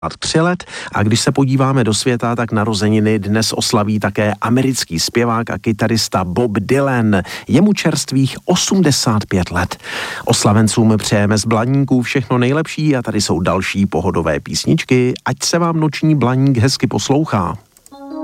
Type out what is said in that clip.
3 let a když se podíváme do světa, tak narozeniny dnes oslaví také americký zpěvák a kytarista Bob Dylan. Je mu čerstvých 85 let. Oslavencům přejeme z Blaníků všechno nejlepší a tady jsou další pohodové písničky, ať se vám noční Blaník hezky poslouchá.